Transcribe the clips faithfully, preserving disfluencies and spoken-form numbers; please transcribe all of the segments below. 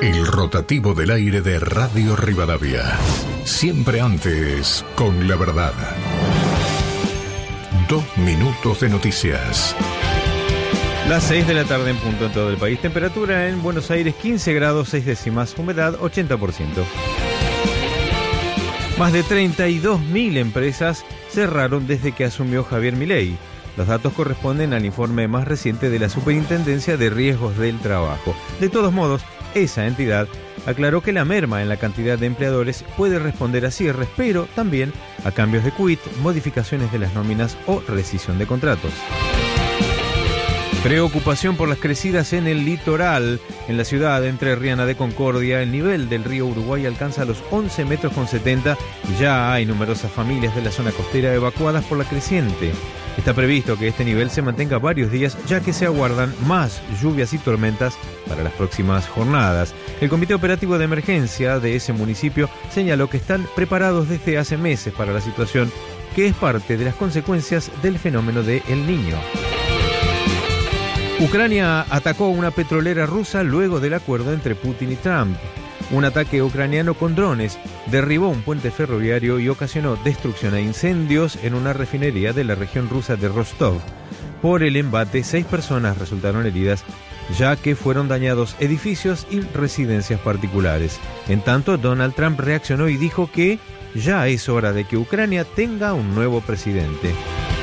El rotativo del aire de Radio Rivadavia. Siempre antes, con la verdad. Dos minutos de noticias. Las seis de la tarde en punto en todo el país. Temperatura en Buenos Aires quince grados seis décimas. Humedad ochenta por ciento. Más de treinta y dos mil empresas cerraron desde que asumió Javier Milei. Los datos corresponden al informe más reciente de la Superintendencia de Riesgos del Trabajo. De todos modos, esa entidad aclaró que la merma en la cantidad de empleadores puede responder a cierres, pero también a cambios de quit, modificaciones de las nóminas o rescisión de contratos. Preocupación por las crecidas en el litoral. En la ciudad entrerriana de Concordia, el nivel del río Uruguay alcanza los once metros con setenta y ya hay numerosas familias de la zona costera evacuadas por la creciente. Está previsto que este nivel se mantenga varios días, ya que se aguardan más lluvias y tormentas para las próximas jornadas. El Comité Operativo de Emergencia de ese municipio señaló que están preparados desde hace meses para la situación, que es parte de las consecuencias del fenómeno de El Niño. Ucrania atacó una petrolera rusa luego del acuerdo entre Putin y Trump. Un ataque ucraniano con drones derribó un puente ferroviario y ocasionó destrucción e incendios en una refinería de la región rusa de Rostov. Por el embate, seis personas resultaron heridas, ya que fueron dañados edificios y residencias particulares. En tanto, Donald Trump reaccionó y dijo que ya es hora de que Ucrania tenga un nuevo presidente.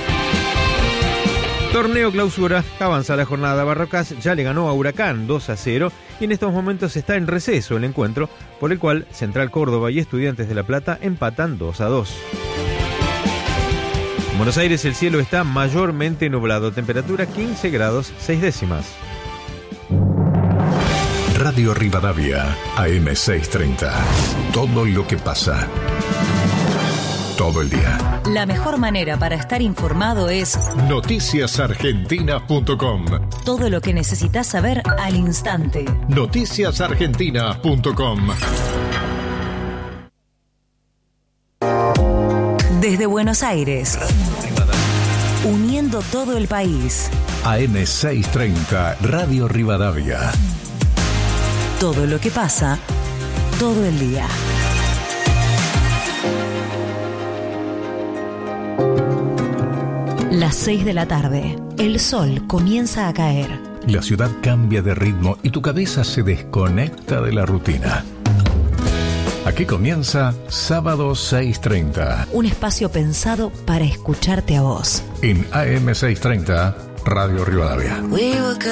Torneo Clausura, avanza la jornada. Barracas ya le ganó a Huracán dos a cero y en estos momentos está en receso el encuentro, por el cual Central Córdoba y Estudiantes de La Plata empatan dos a dos. En Buenos Aires el cielo está mayormente nublado, temperatura quince grados seis décimas. Radio Rivadavia, A M seiscientos treinta. Todo lo que pasa. Todo el día. La mejor manera para estar informado es noticias argentinas punto com. Todo lo que necesitas saber al instante. noticias argentinas punto com. Desde Buenos Aires, uniendo todo el país. A M seiscientos treinta, Radio Rivadavia. Todo lo que pasa, todo el día. Las seis de la tarde. El sol comienza a caer. La ciudad cambia de ritmo y tu cabeza se desconecta de la rutina. Aquí comienza Sábado seiscientos treinta. Un espacio pensado para escucharte a vos. En A M seiscientos treinta, Radio Rivadavia.